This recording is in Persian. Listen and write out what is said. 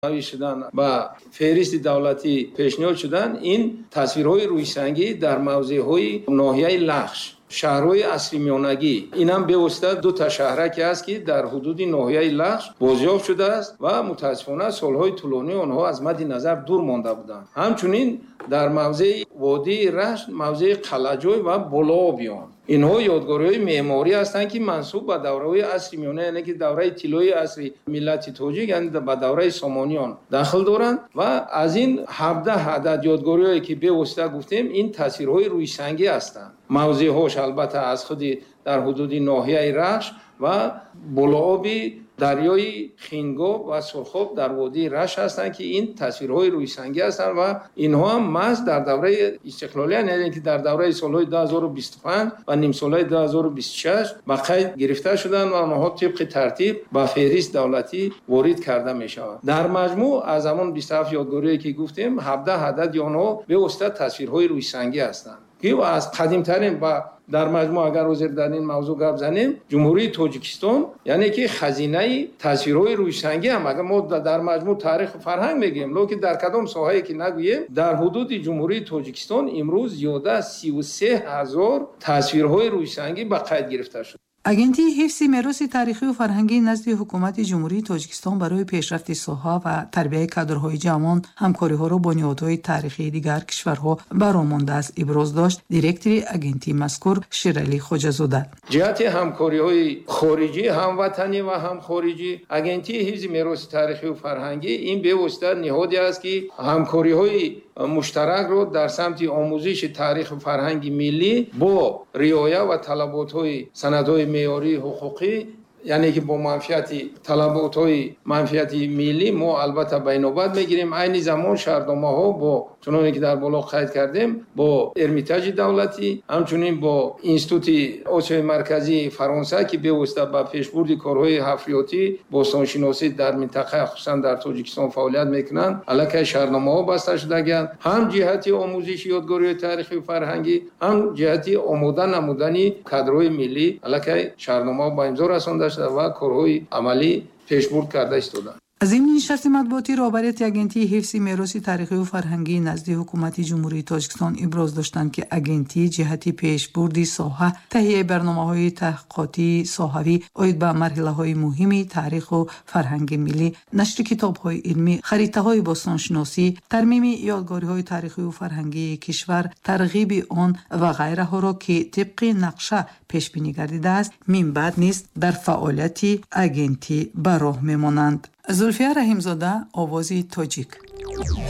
شدن و فهرست دولتی پیشنهاد شدن این تصویرهای رویسنگی در موضع‌های ناحیه لخش، شهرهای اصلی میانگی، این هم به واسطه دو تا شهرک است که در حدود ناحیه لخش بازیافت شده است و متاسفانه سالهای طولانی آنها از مد نظر دور مانده بودند. همچنین در موضع وادی رشت، موضع قلعه‌جوی و بلابیان، اینها یادگاری‌های معماری هستند که منسوب به دوره‌های عصر میانه، یعنی که دوره طلایی عصر ملت تاجیک، یعنی به دوره سامانیان داخل دارند و از این 17 عدد یادگاری‌هایی که به واسطه گفتیم این تصویرهای روی سنگی هستند. موضع‌هاش البته از خود در حدود ناحیه رشت و بلابی دریای خینگاب و سرخاب در وادی رشت هستند که این تصویرهای روی سنگی هستند و اینها هم محض در دوره استقلالی، یعنی که در دوره سالهای 2025 و نیم سالهای 2026 به قید گرفته شدند و آنها طبق ترتیب به فهرست دولتی وارد کرده می شود. در مجموع از همان 27 یادگاری که گفتیم 17 عدد آنها به واسطه تصویرهای روی سنگی هستند که از قدیم ترین و در مجموع اگر روزر در این موضوع گپ زنیم، جمهوری تاجیکستان یعنی که خزینه تصویرهای روی سنگی هم اگر ما در مجموع تاریخ فرهنگ میگیم، لکه در کدام ساحه‌ای که نگوییم، در حدود جمهوری تاجیکستان امروز زیاده 33,000 تصویرهای روی سنگی به قید گرفته شد. اگنتی حفظ میراث تاریخی و فرهنگی نزد حکومت جمهوری تاجیکستان برای پیشرفت ساحه و تربیت کادرهای جوان همکاری‌ها را با نهادهای تاریخی دیگر کشورها برآمده است ابراز داشت دیرکتور اگنتی مذکور شیرعلی خواجه‌زاده. جهت همکاری‌های خارجی، هموطنی و هم خارجی، اگنتی حفظ میراث تاریخی و فرهنگی این به واسطه نهادی است که همکاری‌های مشترک رو در سمت آموزش تاریخ و فرهنگ ملی با رعایت و طلبات‌های سندهای معیاری حقوقی، یعنی که با منفعت طلبات‌های منفعت ملی ما البته بین‌نوبت میگیریم. عین زمان شهردامه‌ها با چنانه که در بالا قید کردیم با ارمیتاژ دولتی، همچنین با اینستیتوت آسیای مرکزی فرانسه که به واسطه با پیشبرد کارهای حفریاتی باستانشناسی در منطقه خصوصا در تاجیکستان فعالیت میکنند، علاوه شهرنامه‌ها بسته شده‌اند، هم جهت آموزش یادگاری تاریخی و فرهنگی، هم جهت آماده نمودن کادرهای ملی، علاوه شهرنامه‌ها با امضا رسانده شده و کارهای عملی پیشبرد کرده استادند. از این نشست مطبوعاتی رهبریت اگنتی حفظ میراث تاریخی و فرهنگی نزد حکومت جمهوری تاجیکستان ابراز داشتند که اگنتی جهت پیشبرد ساحه تهیه برنامه‌های تحقیقاتی ساحوی عاید به مرحله‌های مهم تاریخ و فرهنگ ملی، نشر کتاب‌های علمی، خریطه‌های باستانشناسی، ترمیم یادگاری‌های تاریخی و فرهنگی کشور، ترغیب آن و غیره ها را که طبق نقشه پیش بینی گردیده است من بعد نیست در فعالیت اگنتی به راه می‌مانند. زلفیه رحیم‌زاده، آوازی تاجیک.